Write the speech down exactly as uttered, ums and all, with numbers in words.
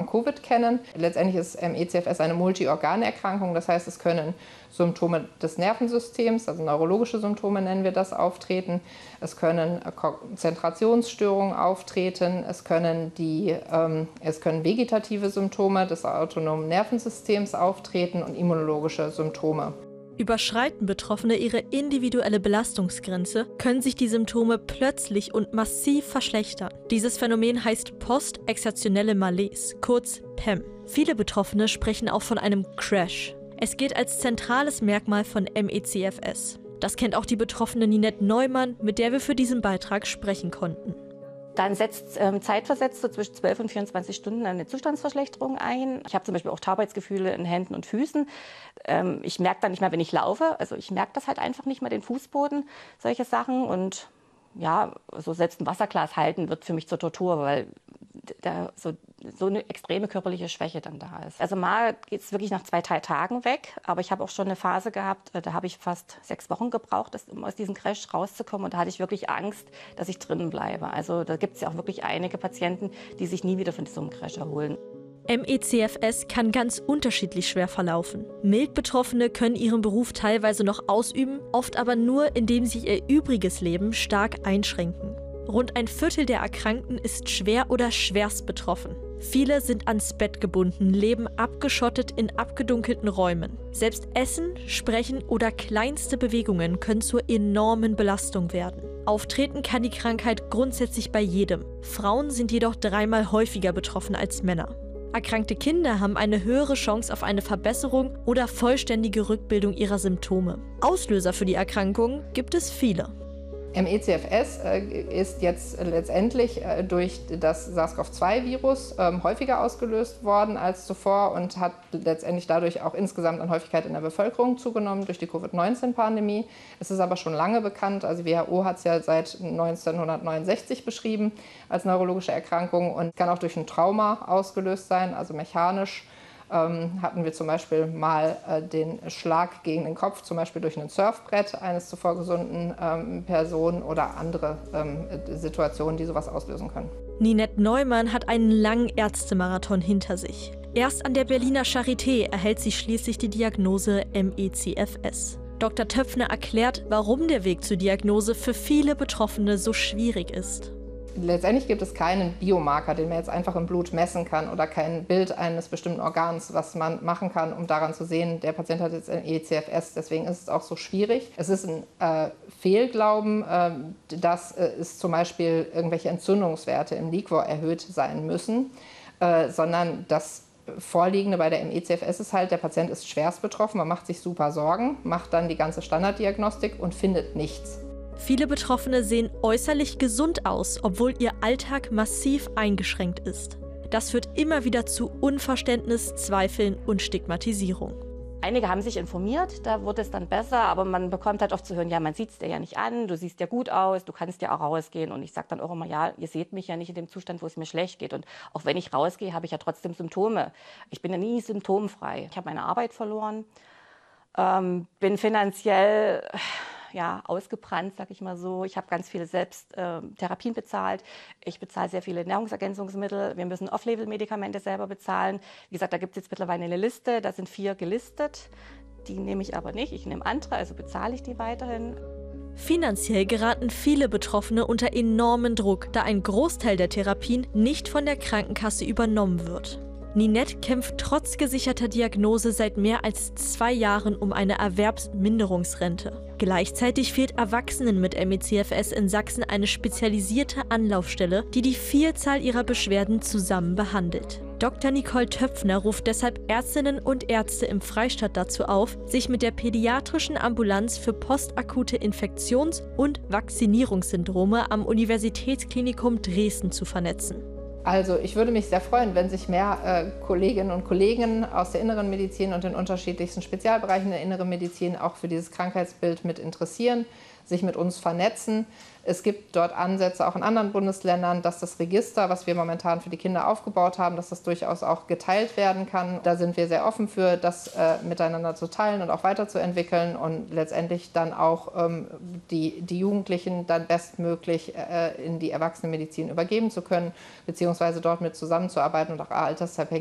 Long-Covid kennen. Letztendlich ist M E C F S eine Multiorganerkrankung, das heißt, es können Symptome des Nervensystems, also neurologische Symptome nennen wir das, auftreten. Es können Konzentrationsstörungen auftreten, es können, die, ähm, es können vegetative Symptome des autonomen Nervensystems auftreten und immunologische Symptome. Überschreiten Betroffene ihre individuelle Belastungsgrenze, können sich die Symptome plötzlich und massiv verschlechtern. Dieses Phänomen heißt postexertionelle Malaise, kurz P E M. Viele Betroffene sprechen auch von einem Crash. Es gilt als zentrales Merkmal von M E C F S. Das kennt auch die betroffene Ninette Neumann, mit der wir für diesen Beitrag sprechen konnten. Dann setzt ähm, zeitversetzt so zwischen zwölf und vierundzwanzig Stunden eine Zustandsverschlechterung ein. Ich habe zum Beispiel auch Taubheitsgefühle in Händen und Füßen. Ähm, ich merke dann nicht mehr, wenn ich laufe. Also ich merke das halt einfach nicht mehr, den Fußboden, solche Sachen. Und ja, so selbst ein Wasserglas halten wird für mich zur Tortur, weil da so, so eine extreme körperliche Schwäche dann da ist. Also mal geht es wirklich nach zwei, drei Tagen weg, aber ich habe auch schon eine Phase gehabt, da habe ich fast sechs Wochen gebraucht, um aus diesem Crash rauszukommen, und da hatte ich wirklich Angst, dass ich drinnen bleibe. Also da gibt es ja auch wirklich einige Patienten, die sich nie wieder von so einem Crash erholen. M E C F S kann ganz unterschiedlich schwer verlaufen. Mild Betroffene können ihren Beruf teilweise noch ausüben, oft aber nur, indem sie ihr übriges Leben stark einschränken. Rund ein Viertel der Erkrankten ist schwer oder schwerst betroffen. Viele sind ans Bett gebunden, leben abgeschottet in abgedunkelten Räumen. Selbst Essen, Sprechen oder kleinste Bewegungen können zur enormen Belastung werden. Auftreten kann die Krankheit grundsätzlich bei jedem. Frauen sind jedoch dreimal häufiger betroffen als Männer. Erkrankte Kinder haben eine höhere Chance auf eine Verbesserung oder vollständige Rückbildung ihrer Symptome. Auslöser für die Erkrankung gibt es viele. M E C F S äh, ist jetzt letztendlich äh, durch das SARS-CoV zwei Virus ähm, häufiger ausgelöst worden als zuvor und hat letztendlich dadurch auch insgesamt an Häufigkeit in der Bevölkerung zugenommen durch die Covid neunzehn Pandemie. Es ist aber schon lange bekannt, also W H O hat es ja seit neunzehnhundertneunundsechzig beschrieben als neurologische Erkrankung und kann auch durch ein Trauma ausgelöst sein, also mechanisch. Ähm, hatten wir zum Beispiel mal äh, den Schlag gegen den Kopf, zum Beispiel durch ein Surfbrett eines zuvor gesunden ähm, Personen oder andere ähm, Situationen, die sowas auslösen können. Ninette Neumann hat einen langen Ärztemarathon hinter sich. Erst an der Berliner Charité erhält sie schließlich die Diagnose M E C F S. Doktor Töpfner erklärt, warum der Weg zur Diagnose für viele Betroffene so schwierig ist. Letztendlich gibt es keinen Biomarker, den man jetzt einfach im Blut messen kann oder kein Bild eines bestimmten Organs, was man machen kann, um daran zu sehen, der Patient hat jetzt ein E C F S. Deswegen ist es auch so schwierig. Es ist ein äh, Fehlglauben, äh, dass äh, es zum Beispiel irgendwelche Entzündungswerte im Liquor erhöht sein müssen, äh, sondern das Vorliegende bei der M E C F S ist halt, der Patient ist schwerst betroffen, man macht sich super Sorgen, macht dann die ganze Standarddiagnostik und findet nichts. Viele Betroffene sehen äußerlich gesund aus, obwohl ihr Alltag massiv eingeschränkt ist. Das führt immer wieder zu Unverständnis, Zweifeln und Stigmatisierung. Einige haben sich informiert, da wurde es dann besser, aber man bekommt halt oft zu hören, ja, man sieht es dir ja nicht an, du siehst ja gut aus, du kannst ja auch rausgehen. Und ich sage dann auch immer, ja, ihr seht mich ja nicht in dem Zustand, wo es mir schlecht geht. Und auch wenn ich rausgehe, habe ich ja trotzdem Symptome. Ich bin ja nie symptomfrei. Ich habe meine Arbeit verloren, ähm, bin finanziell ja, ausgebrannt, sag ich mal so. Ich habe ganz viele selbst äh, Therapien bezahlt. Ich bezahle sehr viele Nahrungsergänzungsmittel. Wir müssen Off-Label-Medikamente selber bezahlen. Wie gesagt, da gibt es jetzt mittlerweile eine Liste. Da sind vier gelistet. Die nehme ich aber nicht. Ich nehme andere, also bezahle ich die weiterhin. Finanziell geraten viele Betroffene unter enormen Druck, da ein Großteil der Therapien nicht von der Krankenkasse übernommen wird. Ninette kämpft trotz gesicherter Diagnose seit mehr als zwei Jahren um eine Erwerbsminderungsrente. Gleichzeitig fehlt Erwachsenen mit M E C F S in Sachsen eine spezialisierte Anlaufstelle, die die Vielzahl ihrer Beschwerden zusammen behandelt. Doktor Nicole Töpfner ruft deshalb Ärztinnen und Ärzte im Freistaat dazu auf, sich mit der pädiatrischen Ambulanz für postakute Infektions- und Vaccinierungssyndrome am Universitätsklinikum Dresden zu vernetzen. Also ich würde mich sehr freuen, wenn sich mehr äh, Kolleginnen und Kollegen aus der inneren Medizin und den unterschiedlichsten Spezialbereichen der inneren Medizin auch für dieses Krankheitsbild mit interessieren, sich mit uns vernetzen. Es gibt dort Ansätze auch in anderen Bundesländern, dass das Register, was wir momentan für die Kinder aufgebaut haben, dass das durchaus auch geteilt werden kann. Da sind wir sehr offen für, das äh, miteinander zu teilen und auch weiterzuentwickeln und letztendlich dann auch ähm, die, die Jugendlichen dann bestmöglich äh, in die Erwachsenenmedizin übergeben zu können, beziehungsweise dort mit zusammenzuarbeiten und auch altersabhängig